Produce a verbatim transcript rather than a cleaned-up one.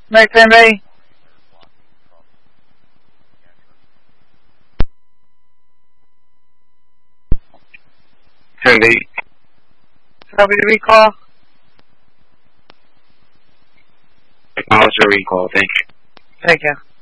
Night, Sandy. Cindy. Copy the recall. Acknowledge the recall. Thank you. Thank you.